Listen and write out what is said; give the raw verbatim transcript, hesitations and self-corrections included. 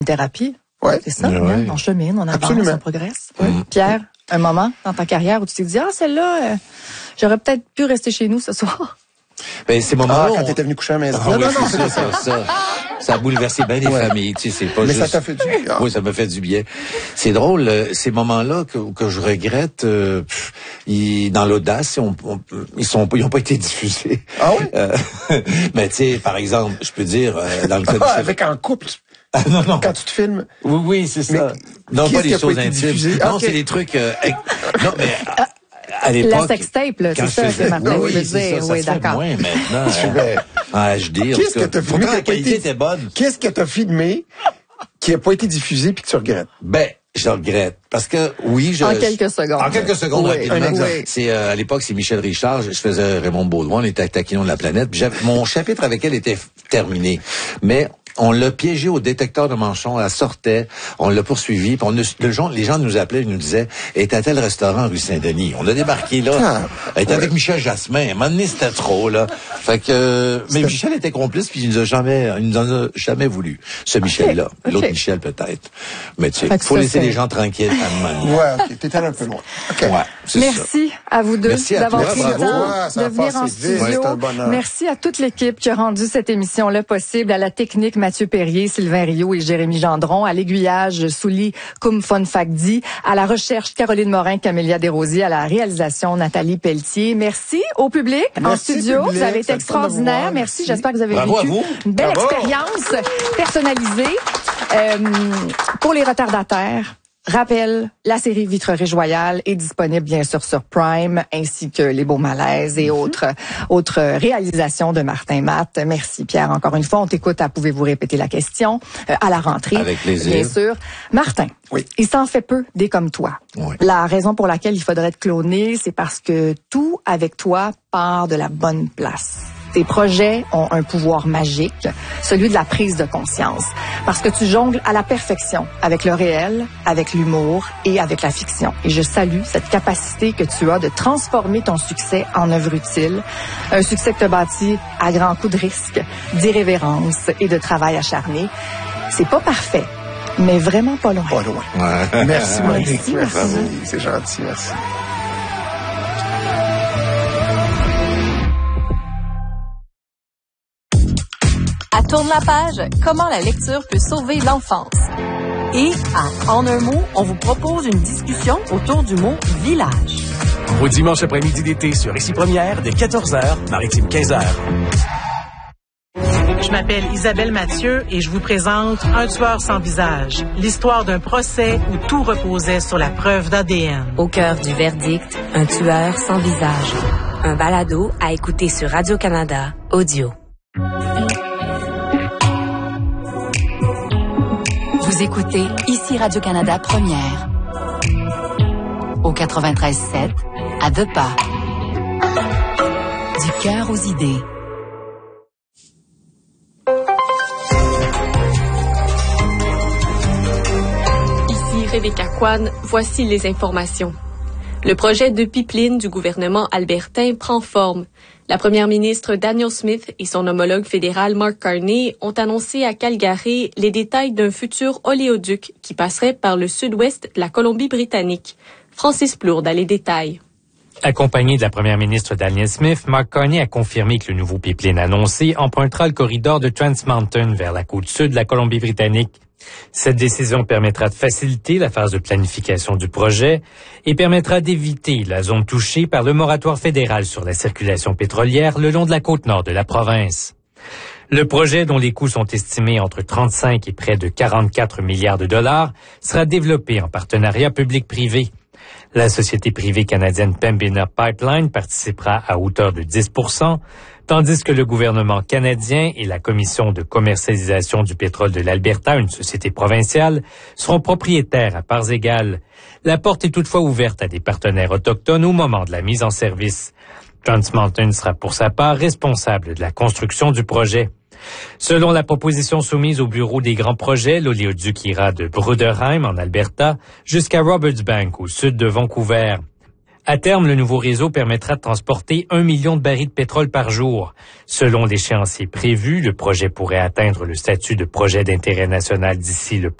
thérapie. Ouais. C'est ça, Ouais. hein? On chemine, on avance, Absolument. on progresse. Ouais. Pierre, un moment dans ta carrière où tu t'es dit, ah, celle-là, euh, j'aurais peut-être pu rester chez nous ce soir. Ben, ces Ah, moments-là. quand on- t'étais venu coucher à la maison. Ah, ouais, c'est ça, ça, ça, ça a bouleversé bien des Ouais. familles, tu sais, c'est pas Mais juste... ça t'a fait du bien. Oui, ça m'a fait du bien. C'est drôle, euh, ces moments-là que, que je regrette, euh, pff, ils, dans l'audace, on, on, ils sont, ils ont pas été diffusés. Ah oui? Euh, mais tu sais, par exemple, je peux dire, euh, dans le cas de... Ah, avec un couple. Ah, non, non. Quand tu te filmes. Oui, oui, c'est ça. Mais Non, qui pas est-ce des qui a choses pas été intimes. diffusé? Non, Ok. c'est des trucs... euh, ex- non, mais à, à l'époque... La sextape, là, quand c'est ça je faisais- que Martin oui, veut c'est dire. ça, ça Oui, se fait d'accord. moins maintenant. Tu hein. fais- En H D, en Qu'est-ce tout que cas. t'as filmé Pourtant, qui a la pas qualité été- était bonne. Qu'est-ce que t'as filmé qui a pas été diffusé puis que tu regrettes? Ben, je regrette. Parce que, oui, je... En quelques secondes. En quelques secondes, Oui, rapidement. un exemple. C'est, euh, à l'époque, c'est Michel Richard. Je, je faisais Raymond Baudouin. On était à Taquinon de la planète. Puis j'avais- mon chapitre avec elle était f- terminé. Mais on l'a piégé au détecteur de manchons. Elle sortait. On l'a poursuivi. Puis on a- le gens, les gens nous appelaient, ils nous disaient, elle est à tel restaurant rue Saint-Denis. On a débarqué là. Ah, Elle était ouais. avec Michel Jasmin. À un moment donné, c'était trop, là. Fait que, euh, mais C'était- Michel était complice puis il nous a jamais, il nous en a jamais voulu. Ce Michel-là. ok. L'autre Michel, peut-être. Mais tu sais, Fait que faut ça, laisser c'est- les gens tranquilles à un moment donné. Ouais, ok. T'étais allé un peu loin. OK. Ouais, c'est ça. Merci à vous deux Merci à d'avoir toi, pris le bravo. temps Ouais, ça a de venir passé en vite. studio. Ouais, c'était un bonheur. Merci à toute l'équipe qui a rendu cette émission-là possible, à la technique Mathieu Perrier, Sylvain Rio et Jérémy Gendron, à l'aiguillage Souli Koumfon Fakdi, à la recherche Caroline Morin, Camélia Desrosiers, à la réalisation Nathalie Pelletier. Merci au public en Merci, studio. public. Vous avez été Ça me fait extraordinaire. de vous voir. Merci. Merci. J'espère que vous avez Bravo à vécu vous. une belle Bravo. expérience personnalisée. Euh, pour les retardataires, rappel, la série Vitrerie Joyale est disponible bien sûr sur Prime, ainsi que Les Beaux Malaises et autres autres réalisations de Martin Matt. Merci Pierre, encore une fois. On t'écoute à Pouvez-vous répéter la question euh, à la rentrée. Avec plaisir. Bien sûr. Martin, Oui. il s'en fait peu des comme toi. Oui. La raison pour laquelle il faudrait te cloner, c'est parce que tout avec toi part de la bonne place. Tes projets ont un pouvoir magique, celui de la prise de conscience, parce que tu jongles à la perfection avec le réel, avec l'humour et avec la fiction. Et je salue cette capacité que tu as de transformer ton succès en œuvre utile, un succès que tu as bâti à grands coups de risque, d'irrévérence et de travail acharné. C'est pas parfait, mais vraiment pas loin. Pas loin. Ouais. Merci, Monique. Merci, Merci. merci. C'est gentil, merci. À Tourne la page, comment la lecture peut sauver l'enfance. Et à En un mot, on vous propose une discussion autour du mot village. Au dimanche après-midi d'été sur Ici Première, dès quatorze heures, Maritime quinze heures. Je m'appelle Isabelle Mathieu et je vous présente Un tueur sans visage, l'histoire d'un procès où tout reposait sur la preuve d'A D N. Au cœur du verdict, un tueur sans visage. Un balado à écouter sur Radio-Canada Audio. Vous écoutez ici Radio-Canada Première. Au quatre-vingt-treize sept, à deux pas. Du cœur aux idées. Ici Rebecca Kwan, voici les informations. Le projet de pipeline du gouvernement albertain prend forme. La première ministre Danielle Smith et son homologue fédéral Mark Carney ont annoncé à Calgary les détails d'un futur oléoduc qui passerait par le sud-ouest de la Colombie-Britannique. Francis Plourde a les détails. Accompagné de la première ministre Danielle Smith, Mark Carney a confirmé que le nouveau pipeline annoncé empruntera le corridor de Trans Mountain vers la côte sud de la Colombie-Britannique. Cette décision permettra de faciliter la phase de planification du projet et permettra d'éviter la zone touchée par le moratoire fédéral sur la circulation pétrolière le long de la côte nord de la province. Le projet, dont les coûts sont estimés entre trente-cinq et près de quarante-quatre milliards de dollars, sera développé en partenariat public-privé. La société privée canadienne Pembina Pipeline participera à hauteur de dix pour cent, tandis que le gouvernement canadien et la Commission de commercialisation du pétrole de l'Alberta, une société provinciale, seront propriétaires à parts égales. La porte est toutefois ouverte à des partenaires autochtones au moment de la mise en service. Trans Mountain sera pour sa part responsable de la construction du projet. Selon la proposition soumise au bureau des grands projets, l'oléoduc ira de Bruderheim, en Alberta, jusqu'à Robertsbank, au sud de Vancouver. À terme, le nouveau réseau permettra de transporter un million de barils de pétrole par jour. Selon l'échéancier prévu, le projet pourrait atteindre le statut de projet d'intérêt national d'ici le